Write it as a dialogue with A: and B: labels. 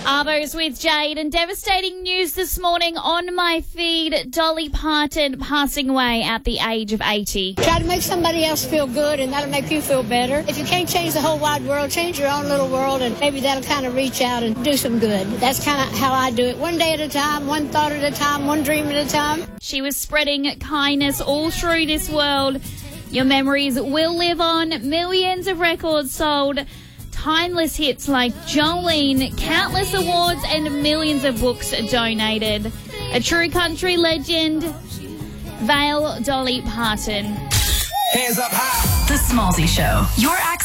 A: Arbo's with Jade, and devastating news this morning on my feed. Dolly Parton passing away at the age of 80.
B: Try to make somebody else feel good, and that'll make you feel better. If you can't change the whole wide world, change your own little world, and maybe that'll kind of reach out and do some good. That's kind of how I do it. One day at a time, one thought at a time, one dream at a time.
A: She was spreading kindness all through this world. Your memories will live on. Millions of records sold. Timeless hits like Jolene, countless awards, and millions of books donated. A true country legend, Vale Dolly Parton.
C: Hands up high. The Smallzy Show. Your access.